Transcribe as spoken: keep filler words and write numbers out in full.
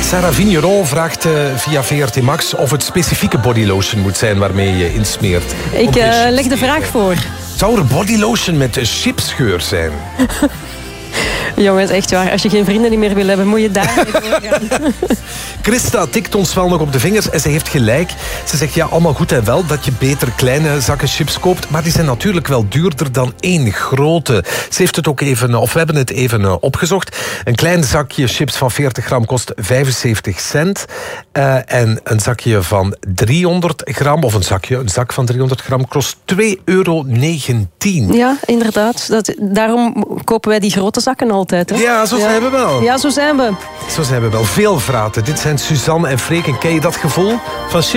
Sarah Vigneron vraagt uh, via V R T Max of het specifieke bodylotion moet zijn waarmee je insmeert. Ik uh, leg de vraag voor. Zou er bodylotion met chipsgeur zijn? Jongens, echt waar. Als je geen vrienden meer wil hebben, moet je daar mee doorgaan. Christa tikt ons wel nog op de vingers en ze heeft gelijk. Ze zegt ja, allemaal goed en wel dat je beter kleine zakken chips koopt, maar die zijn natuurlijk wel duurder dan één grote. Ze heeft het ook even, of we hebben het even opgezocht. Een klein zakje chips van veertig gram kost vijfenzeventig cent. Uh, en een zakje van driehonderd gram, of een zakje, een zak van driehonderd gram, kost twee euro negentien. Ja, inderdaad. Dat, daarom kopen wij die grote zakken altijd. Hè? Ja, zo zijn ja. we wel. Ja, zo zijn we. Zo zijn we wel. Veel vraten. Dit zijn Suzanne en Freek. En ken je dat gevoel van chips?